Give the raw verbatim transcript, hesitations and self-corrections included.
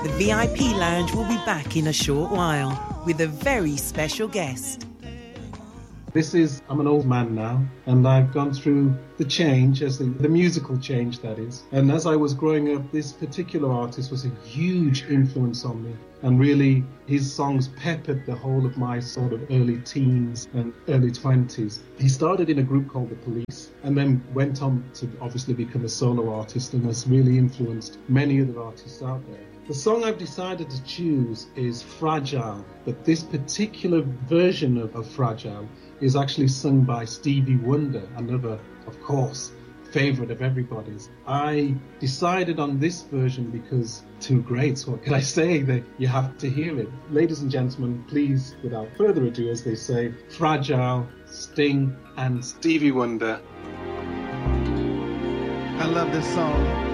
The V I P Lounge will be back in a short while with a very special guest. This is, I'm an old man now, and I've gone through the change, as the, the musical change that is. And as I was growing up, this particular artist was a huge influence on me. And really, his songs peppered the whole of my sort of early teens and early twenties. He started in a group called The Police, and then went on to obviously become a solo artist, and has really influenced many other artists out there. The song I've decided to choose is Fragile, but this particular version of, of Fragile is actually sung by Stevie Wonder, another, of course, favourite of everybody's. I decided on this version because two greats, what can I say? That you have to hear it. Ladies and gentlemen, please, without further ado, as they say, Fragile, Sting and Stevie Wonder. I love this song.